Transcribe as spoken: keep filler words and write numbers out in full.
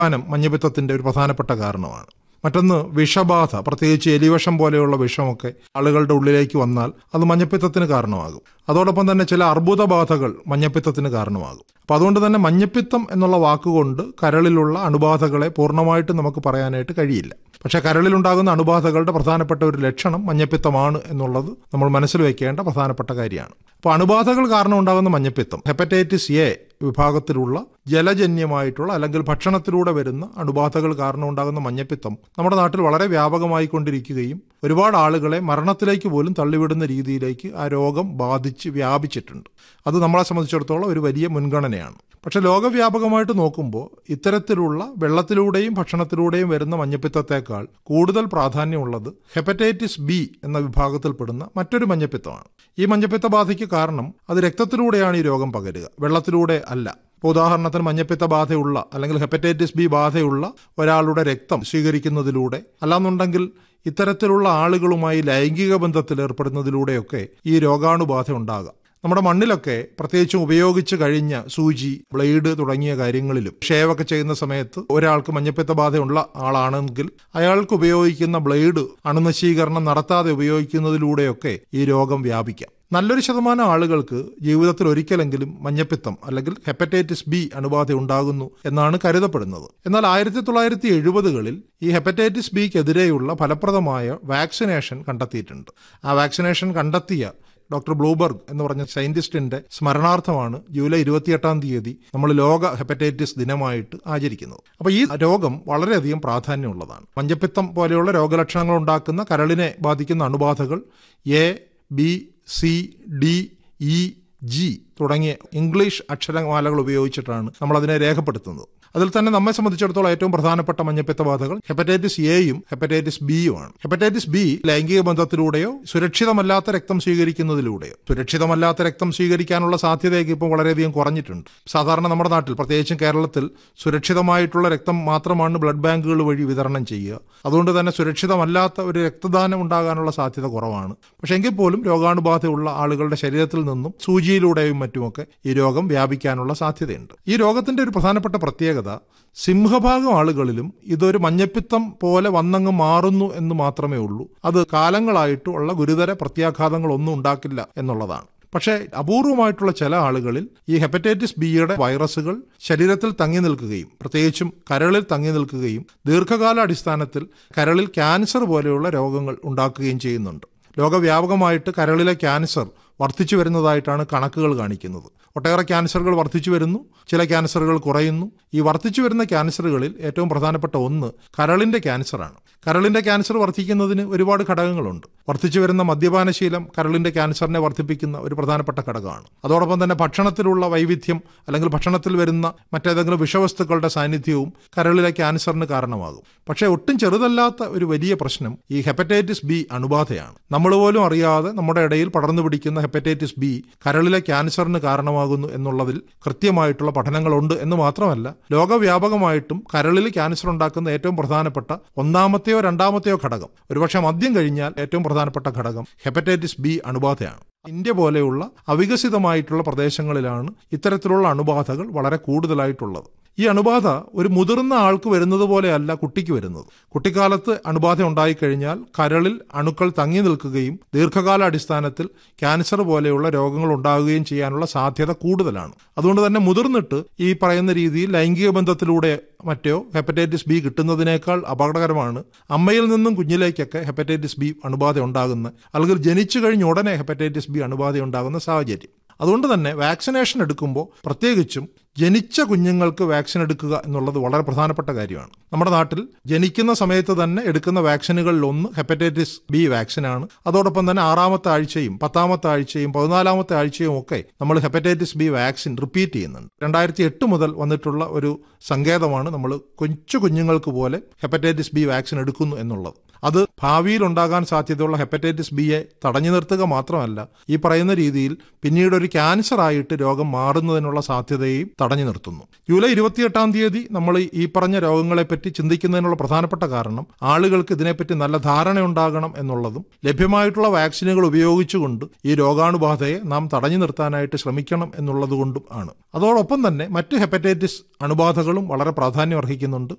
നം മഞ്ഞപ്പിത്തത്തിന്റെ ഒരു പ്രധാനപ്പെട്ട കാരണമാണ്. മറ്റൊന്ന് വിഷബാധ, പ്രത്യേകിച്ച് എലിവിഷം പോലെയുള്ള വിഷമൊക്കെ ആളുകളുടെ ഉള്ളിലേക്ക് വന്നാൽ അത് മഞ്ഞപ്പിത്തത്തിന് കാരണമാകും. അതോടൊപ്പം തന്നെ ചില അർബുദബാധകൾ മഞ്ഞപ്പിത്തത്തിന് കാരണമാകും. അപ്പം അതുകൊണ്ട് തന്നെ മഞ്ഞപ്പിത്തം എന്നുള്ള വാക്കുകൊണ്ട് കരളിലുള്ള അണുബാധകളെ പൂർണ്ണമായിട്ട് നമുക്ക് പറയാനായിട്ട് കഴിയില്ല. പക്ഷേ കരളിലുണ്ടാകുന്ന അണുബാധകളുടെ പ്രധാനപ്പെട്ട ഒരു ലക്ഷണം മഞ്ഞപ്പിത്തമാണ് എന്നുള്ളത് നമ്മൾ മനസ്സിൽ വയ്ക്കേണ്ട പ്രധാനപ്പെട്ട കാര്യമാണ്. അപ്പോൾ അണുബാധകൾ കാരണം ഉണ്ടാകുന്ന മഞ്ഞപ്പിത്തം ഹെപ്പറ്റൈറ്റിസ് എ വിഭാഗത്തിലുള്ള ജലജന്യമായിട്ടുള്ള അല്ലെങ്കിൽ ഭക്ഷണത്തിലൂടെ വരുന്ന അണുബാധകൾ കാരണം ഉണ്ടാകുന്ന മഞ്ഞപ്പിത്തം നമ്മുടെ നാട്ടിൽ വളരെ വ്യാപകമായിക്കൊണ്ടിരിക്കുകയും ഒരുപാട് ആളുകളെ മരണത്തിലേക്ക് പോലും തള്ളിവിടുന്ന രീതിയിലേക്ക് ആ രോഗം ബാധിച്ച് വ്യാപിച്ചിട്ടുണ്ട്. അത് നമ്മളെ സംബന്ധിച്ചിടത്തോളം ഒരു വലിയ മുൻഗണനയാണ്. പക്ഷെ ലോകവ്യാപകമായിട്ട് നോക്കുമ്പോൾ ഇത്തരത്തിലുള്ള വെള്ളത്തിലൂടെയും ഭക്ഷണത്തിലൂടെയും വരുന്ന മഞ്ഞപ്പിത്തത്തേക്കാൾ കൂടുതൽ പ്രാധാന്യമുള്ളത് ഹെപ്പറ്റൈറ്റിസ് ബി എന്ന വിഭാഗത്തിൽപ്പെടുന്ന മറ്റൊരു മഞ്ഞപ്പിത്തമാണ്. ഈ മഞ്ഞപ്പിത്ത ബാധയ്ക്ക് കാരണം അത് രക്തത്തിലൂടെയാണ് ഈ രോഗം പകരുക, വെള്ളത്തിലൂടെ അല്ല. ഇപ്പോൾ ഉദാഹരണത്തിന് മഞ്ഞപ്പിത്ത ബാധയുള്ള അല്ലെങ്കിൽ ഹെപ്പറ്റൈറ്റിസ് ബി ബാധയുള്ള ഒരാളുടെ രക്തം സ്വീകരിക്കുന്നതിലൂടെ, അല്ലാന്നുണ്ടെങ്കിൽ ഇത്തരത്തിലുള്ള ആളുകളുമായി ലൈംഗിക ബന്ധത്തിൽ ഏർപ്പെടുന്നതിലൂടെയൊക്കെ ഈ രോഗാണുബാധ ഉണ്ടാകാം. നമ്മുടെ മണ്ണിലൊക്കെ പ്രത്യേകിച്ചും ഉപയോഗിച്ച് കഴിഞ്ഞ സൂചി, ബ്ലേഡ് തുടങ്ങിയ കാര്യങ്ങളിലും ഷേവൊക്കെ ചെയ്യുന്ന സമയത്ത് ഒരാൾക്ക് മഞ്ഞപ്പിത്ത ബാധയുള്ള ആളാണെങ്കിൽ അയാൾക്ക് ഉപയോഗിക്കുന്ന ബ്ലേഡ് അണുനശീകരണം നടത്താതെ ഉപയോഗിക്കുന്നതിലൂടെയൊക്കെ ഈ രോഗം വ്യാപിക്കാം. നല്ലൊരു ശതമാനം ആളുകൾക്ക് ജീവിതത്തിൽ ഒരിക്കലെങ്കിലും മഞ്ഞപ്പിത്തം അല്ലെങ്കിൽ ഹെപ്പറ്റൈറ്റിസ് ബി അണുബാധ ഉണ്ടാകുന്നു എന്നാണ് കരുതപ്പെടുന്നത്. എന്നാൽ ആയിരത്തി തൊള്ളായിരത്തി എഴുപതുകളിൽ ഈ ഹെപ്പറ്റൈറ്റിസ് ബിക്കെതിരെയുള്ള ഫലപ്രദമായ വാക്സിനേഷൻ കണ്ടെത്തിയിട്ടുണ്ട്. ആ വാക്സിനേഷൻ കണ്ടെത്തിയ ഡോക്ടർ ബ്ലൂബർഗ് എന്ന് പറഞ്ഞ സയന്റിസ്റ്റിന്റെ സ്മരണാർത്ഥമാണ് ജൂലൈ ഇരുപത്തിയെട്ടാം തീയതി നമ്മൾ ലോക ഹെപ്പറ്റൈറ്റിസ് ദിനമായിട്ട് ആചരിക്കുന്നത്. അപ്പോൾ ഈ രോഗം വളരെയധികം പ്രാധാന്യമുള്ളതാണ്. മഞ്ഞപ്പിത്തം പോലെയുള്ള രോഗലക്ഷണങ്ങൾ ഉണ്ടാക്കുന്ന കരളിനെ ബാധിക്കുന്ന അണുബാധകൾ A, B, C, D, E, G തുടങ്ങിയ ഇംഗ്ലീഷ് അക്ഷരമാലകൾ ഉപയോഗിച്ചിട്ടാണ് നമ്മൾ അതിനെ രേഖപ്പെടുത്തുന്നത്. അതിൽ തന്നെ നമ്മെ സംബന്ധിച്ചിടത്തോളം ഏറ്റവും പ്രധാനപ്പെട്ട മഞ്ഞപ്പിത്ത ബാധകൾ ഹെപ്പറ്റൈറ്റിസ് എയും ഹെപ്പറ്റൈറ്റിസ് ബിയുമാണ്. ഹെപ്പറ്റൈറ്റിസ് ബി ലൈംഗിക ബന്ധത്തിലൂടെയോ സുരക്ഷിതമല്ലാത്ത രക്തം സ്വീകരിക്കുന്നതിലൂടെയോ, സുരക്ഷിതമല്ലാത്ത രക്തം സ്വീകരിക്കാനുള്ള സാധ്യതയൊക്കെ ഇപ്പോൾ വളരെയധികം കുറഞ്ഞിട്ടുണ്ട്. സാധാരണ നമ്മുടെ നാട്ടിൽ, പ്രത്യേകിച്ചും കേരളത്തിൽ, സുരക്ഷിതമായിട്ടുള്ള രക്തം മാത്രമാണ് ബ്ലഡ് ബാങ്കുകൾ വഴി വിതരണം ചെയ്യുക. അതുകൊണ്ട് തന്നെ സുരക്ഷിതമല്ലാത്ത ഒരു രക്തദാനം ഉണ്ടാകാനുള്ള സാധ്യത കുറവാണ്. പക്ഷെ എങ്കിൽ പോലും രോഗാണുബാധയുള്ള ആളുകളുടെ ശരീരത്തിൽ നിന്നും സൂചിയിലൂടെയും മറ്റുമൊക്കെ ഈ രോഗം വ്യാപിക്കാനുള്ള സാധ്യതയുണ്ട്. ഈ രോഗത്തിന്റെ ഒരു പ്രധാനപ്പെട്ട പ്രത്യേകത, സിംഹഭാഗം ആളുകളിലും ഇതൊരു മഞ്ഞപ്പിത്തം പോലെ വന്നങ്ങ് മാറുന്നു എന്ന് മാത്രമേ ഉള്ളൂ. അത് കാലങ്ങളായിട്ടുള്ള ഗുരുതര പ്രത്യാഘാതങ്ങളൊന്നും ഉണ്ടാക്കില്ല എന്നുള്ളതാണ്. പക്ഷേ അപൂർവമായിട്ടുള്ള ചില ആളുകളിൽ ഈ ഹെപ്പറ്റൈറ്റിസ് ബിയുടെ വൈറസുകൾ ശരീരത്തിൽ തങ്ങി നിൽക്കുകയും പ്രത്യേകിച്ചും കരളിൽ തങ്ങി നിൽക്കുകയും ദീർഘകാല അടിസ്ഥാനത്തിൽ കരളിൽ ക്യാൻസർ പോലെയുള്ള രോഗങ്ങൾ ഉണ്ടാക്കുകയും ചെയ്യുന്നുണ്ട്. ലോകവ്യാപകമായിട്ട് കരളിലെ ക്യാൻസർ വർദ്ധിച്ചു വരുന്നതായിട്ടാണ് കണക്കുകൾ കാണിക്കുന്നത്. ഒട്ടേറെ ക്യാൻസറുകൾ വർദ്ധിച്ചു വരുന്നു, ചില ക്യാൻസറുകൾ കുറയുന്നു. ഈ വർദ്ധിച്ചു വരുന്ന ക്യാൻസറുകളിൽ ഏറ്റവും പ്രധാനപ്പെട്ട ഒന്ന് കരളിന്റെ ക്യാൻസറാണ്. കരളിന്റെ ക്യാൻസർ വർദ്ധിക്കുന്നതിന് ഒരുപാട് ഘടകങ്ങളുണ്ട്. വർദ്ധിച്ചു വരുന്ന മദ്യപാനശീലം കരളിന്റെ ക്യാൻസറിനെ വർദ്ധിപ്പിക്കുന്ന ഒരു പ്രധാനപ്പെട്ട ഘടകമാണ്. അതോടൊപ്പം തന്നെ ഭക്ഷണത്തിലുള്ള വൈവിധ്യം അല്ലെങ്കിൽ ഭക്ഷണത്തിൽ വരുന്ന മറ്റേതെങ്കിലും വിഷവസ്തുക്കളുടെ സാന്നിധ്യവും കരളിലെ ക്യാൻസറിന് കാരണമാകും. പക്ഷേ ഒട്ടും ചെറുതല്ലാത്ത ഒരു വലിയ പ്രശ്നം ഈ ഹെപ്പറ്റൈറ്റിസ് ബി അണുബാധയാണ്. നമ്മൾ പോലും അറിയാതെ നമ്മുടെ ഇടയിൽ പടർന്നു പിടിക്കുന്ന ഹെപ്പറ്റൈറ്റിസ് ബി കരളിലെ ക്യാൻസറിന് കാരണമാകുന്നു എന്നുള്ളതിൽ കൃത്യമായിട്ടുള്ള പഠനങ്ങളുണ്ട് എന്ന് മാത്രമല്ല, ലോകവ്യാപകമായിട്ടും കരളിൽ ക്യാൻസർ ഉണ്ടാക്കുന്ന ഏറ്റവും പ്രധാനപ്പെട്ട ഒന്നാമത്തെയോ രണ്ടാമത്തെയോ ഘടകം, ഒരുപക്ഷെ മദ്യം കഴിഞ്ഞാൽ ഏറ്റവും പ്രധാനപ്പെട്ട ഘടകം ഹെപ്പറ്റൈറ്റിസ് ബി അണുബാധയാണ്. ഇന്ത്യ പോലെയുള്ള അവികസിതമായിട്ടുള്ള പ്രദേശങ്ങളിലാണ് ഇത്തരത്തിലുള്ള അണുബാധകൾ വളരെ കൂടുതലായിട്ടുള്ളത്. ഈ അണുബാധ ഒരു മുതിർന്ന ആൾക്ക് വരുന്നത് പോലെയല്ല കുട്ടിക്ക് വരുന്നത്. കുട്ടിക്കാലത്ത് അണുബാധ ഉണ്ടായിക്കഴിഞ്ഞാൽ കരളിൽ അണുക്കൾ തങ്ങി നിൽക്കുകയും ദീർഘകാല അടിസ്ഥാനത്തിൽ ക്യാൻസർ പോലെയുള്ള രോഗങ്ങൾ ഉണ്ടാകുകയും ചെയ്യാനുള്ള സാധ്യത കൂടുതലാണ്. അതുകൊണ്ട് തന്നെ മുതിർന്നിട്ട് ഈ പറയുന്ന രീതിയിൽ ലൈംഗിക ബന്ധത്തിലൂടെ മറ്റോ ഹെപ്പറ്റൈറ്റിസ് ബി കിട്ടുന്നതിനേക്കാൾ അപകടകരമാണ് അമ്മയിൽ നിന്നും കുഞ്ഞിലേക്കൊക്കെ ഹെപ്പറ്റൈറ്റിസ് ബി അണുബാധ ഉണ്ടാകുന്ന, അല്ലെങ്കിൽ ജനിച്ചു കഴിഞ്ഞ ഉടനെ ഹെപ്പറ്റൈറ്റിസ് ബി അണുബാധ ഉണ്ടാകുന്ന സാഹചര്യം. അതുകൊണ്ട് തന്നെ വാക്സിനേഷൻ എടുക്കുമ്പോൾ പ്രത്യേകിച്ചും ജനിച്ച കുഞ്ഞുങ്ങൾക്ക് വാക്സിൻ എടുക്കുക എന്നുള്ളത് വളരെ പ്രധാനപ്പെട്ട കാര്യമാണ്. നമ്മുടെ നാട്ടിൽ ജനിക്കുന്ന സമയത്ത് തന്നെ എടുക്കുന്ന വാക്സിനുകളിൽ ഒന്ന് ഹെപ്പറ്റൈറ്റിസ് ബി വാക്സിനാണ്. അതോടൊപ്പം തന്നെ ആറാമത്തെ ആഴ്ചയും പത്താമത്തെ ആഴ്ചയും പതിനാലാമത്തെ ആഴ്ചയും ഒക്കെ നമ്മൾ ഹെപ്പറ്റൈറ്റിസ് ബി വാക്സിൻ റിപ്പീറ്റ് ചെയ്യുന്നുണ്ട്. രണ്ടായിരത്തി എട്ട് മുതൽ വന്നിട്ടുള്ള ഒരു സങ്കേതമാണ് നമ്മൾ കൊച്ചു കുഞ്ഞുങ്ങൾക്ക് പോലെ ഹെപ്പറ്റൈറ്റിസ് ബി വാക്സിൻ എടുക്കുന്നു എന്നുള്ളത്. അത് ഭാവിയിൽ ഉണ്ടാകാൻ സാധ്യതയുള്ള ഹെപ്പറ്റൈറ്റിസ് ബിയെ തടഞ്ഞു നിർത്തുക മാത്രമല്ല, ഈ പറയുന്ന രീതിയിൽ പിന്നീട് ഒരു ക്യാൻസർ ആയിട്ട് രോഗം മാറുന്നതിനുള്ള സാധ്യതയും തടഞ്ഞു നിർത്തുന്നു. ജൂലൈ ഇരുപത്തിയെട്ടാം തീയതി നമ്മൾ ഈ പറഞ്ഞ രോഗങ്ങളെപ്പറ്റി ചിന്തിക്കുന്നതിനുള്ള പ്രധാനപ്പെട്ട കാരണം ആളുകൾക്ക് ഇതിനെപ്പറ്റി നല്ല ധാരണയുണ്ടാകണം എന്നുള്ളതും ലഭ്യമായിട്ടുള്ള വാക്സിനുകൾ ഉപയോഗിച്ചുകൊണ്ട് ഈ രോഗാണുബാധയെ നാം തടഞ്ഞു നിർത്താനായിട്ട് ശ്രമിക്കണം എന്നുള്ളതുകൊണ്ടും ആണ്. അതോടൊപ്പം തന്നെ മറ്റ് ഹെപ്പറ്റൈറ്റിസ് അണുബാധകളും വളരെ പ്രാധാന്യം അർഹിക്കുന്നുണ്ട്.